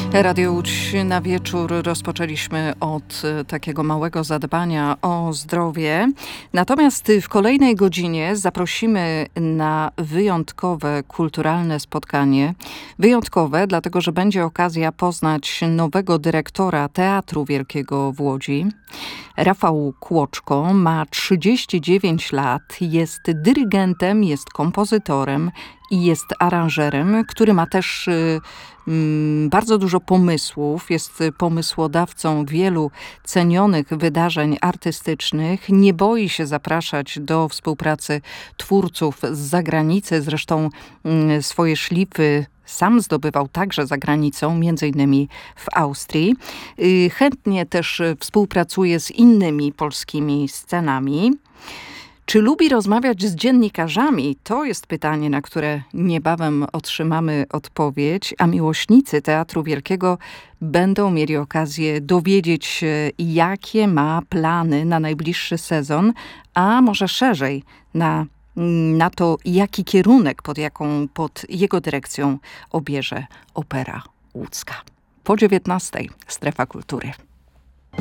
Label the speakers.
Speaker 1: Radio Łódź na wieczór rozpoczęliśmy od takiego małego zadbania o zdrowie. Natomiast w kolejnej godzinie zaprosimy na wyjątkowe kulturalne spotkanie. Wyjątkowe, dlatego że będzie okazja poznać nowego dyrektora Teatru Wielkiego w Łodzi. Rafał Kłoczko ma 39 lat, jest dyrygentem, jest kompozytorem i jest aranżerem, który ma też bardzo dużo pomysłów, jest pomysłodawcą wielu cenionych wydarzeń artystycznych, nie boi się zapraszać do współpracy twórców z zagranicy, zresztą swoje szlify sam zdobywał także za granicą, między innymi w Austrii. Chętnie też współpracuje z innymi polskimi scenami. Czy lubi rozmawiać z dziennikarzami? To jest pytanie, na które niebawem otrzymamy odpowiedź, a miłośnicy Teatru Wielkiego będą mieli okazję dowiedzieć się, jakie ma plany na najbliższy sezon, a może szerzej na to, jaki kierunek pod jego dyrekcją obierze Opera Łódzka. Po 19:00 Strefa Kultury.